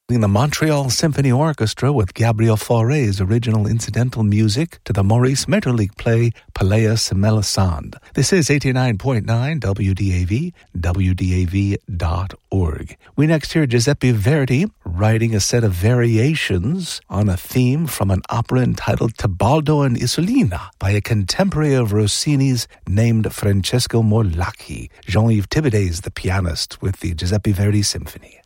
The Montreal Symphony Orchestra with Gabriel Fauré's original incidental music to the Maurice Maeterlinck play Pelléas et Mélisande. This is 89.9 WDAV, WDAV.org. We next hear Giuseppe Verdi writing a set of variations on a theme from an opera entitled Tebaldo and Isolina by a contemporary of Rossini's named Francesco Morlacchi. Jean-Yves Thibaudet is the pianist with the Giuseppe Verdi Symphony.